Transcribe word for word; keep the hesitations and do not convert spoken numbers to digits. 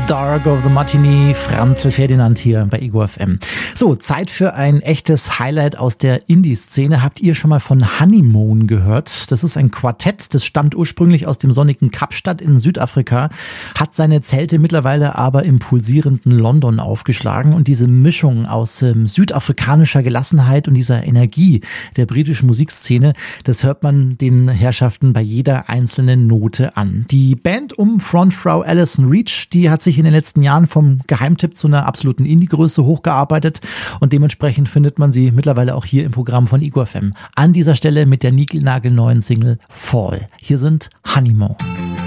Dark of the Matinee, Franzl Ferdinand hier bei Ego F M. So, Zeit für ein echtes Highlight aus der Indie-Szene. Habt ihr schon mal von Honeymoon gehört? Das ist ein Quartett, das stammt ursprünglich aus dem sonnigen Kapstadt in Südafrika, hat seine Zelte mittlerweile aber im pulsierenden London aufgeschlagen. Und diese Mischung aus ähm, südafrikanischer Gelassenheit und dieser Energie der britischen Musikszene, das hört man den Herrschaften bei jeder einzelnen Note an. Die Band um Frontfrau Alison Reach, die hat sich in den letzten Jahren vom Geheimtipp zu einer absoluten Indie-Größe hochgearbeitet und dementsprechend findet man sie mittlerweile auch hier im Programm von Ego F M. An dieser Stelle mit der niegelnagelneuen Single Fall. Hier sind Honeymoon.